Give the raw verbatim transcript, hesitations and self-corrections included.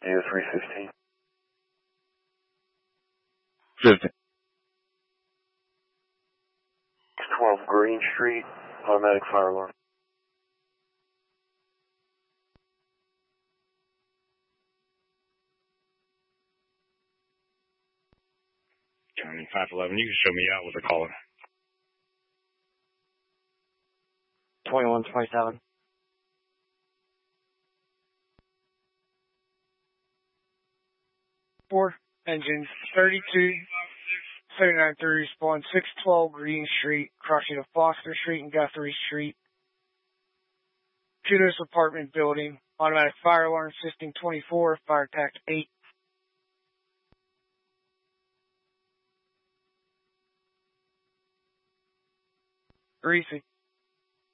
Yeah, three fifteen. fifty. twelve Green Street, automatic fire alarm. County five eleven, you can show me out with a caller. twenty-one twenty-seven. Four engines, thirty-two, seventy-nine three, respond, six twelve Green Street, crossing of Foster Street and Guthrie Street. Kudos apartment building, automatic fire alarm system twenty-four, fire attack eight. Greasy.